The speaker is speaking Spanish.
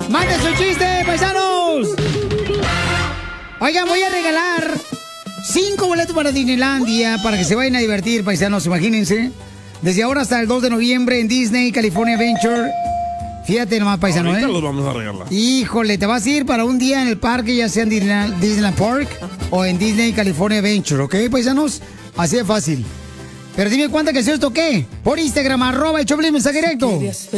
¡Manden su chiste, paisanos! Oigan, voy a regalar 5 boletos para Disneylandia para que se vayan a divertir, paisanos, imagínense. Desde ahora hasta el 2 de noviembre en Disney, California Adventure. Fíjate nomás, paisano, Ahorita los vamos a regalar. Híjole, te vas a ir para un día en el parque, ya sea en Disneyland Park o en Disney, California Adventure, ¿ok, paisanos? Así de fácil. Pero dime cuántas canciones toqué. Por Instagram, @el Choplin, mensaje directo.